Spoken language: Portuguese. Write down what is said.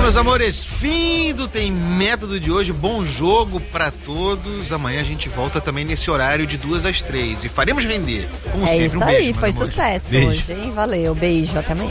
meus amores, fim do Tem Método de hoje. Bom jogo pra todos. Amanhã a gente volta também nesse horário de 2 às 3 e faremos render, como sempre. Isso um beijo, aí, foi sucesso beijo. hoje, hein? Valeu, beijo, até amanhã.